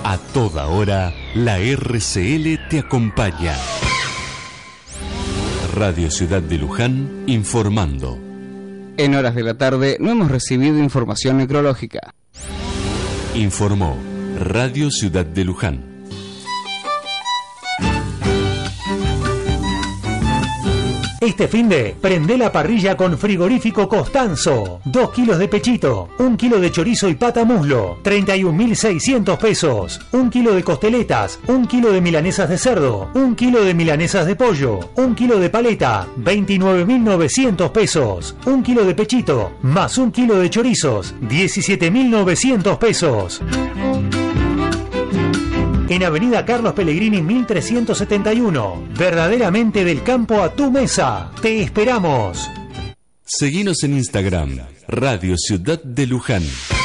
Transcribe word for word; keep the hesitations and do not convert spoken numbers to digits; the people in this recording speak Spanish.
A toda hora, la R C L te acompaña. Radio Ciudad de Luján, informando. En horas de la tarde no hemos recibido información necrológica. Informó Radio Ciudad de Luján. Este finde, prende la parrilla con Frigorífico Costanzo. Dos kilos de pechito, un kilo de chorizo y pata muslo, treinta y un mil seiscientos pesos. Un kilo de costeletas, un kilo de milanesas de cerdo, un kilo de milanesas de pollo, un kilo de paleta, veintinueve mil novecientos pesos. Un kilo de pechito, más un kilo de chorizos, diecisiete mil novecientos pesos. En Avenida Carlos Pellegrini mil trescientos setenta y uno. Verdaderamente del campo a tu mesa. Te esperamos. Seguinos en Instagram, Radio Ciudad de Luján.